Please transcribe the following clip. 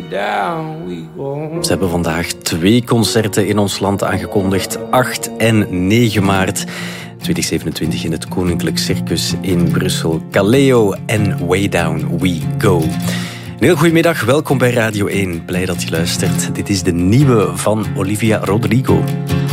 down we go. Ze hebben vandaag 2 concerten in ons land aangekondigd. 8 en 9 maart 2027 in het Koninklijk Circus in Brussel. Kaleo en Way Down We Go. Een heel goedemiddag, welkom bij Radio 1. Blij dat je luistert. Dit is de nieuwe van Olivia Rodrigo.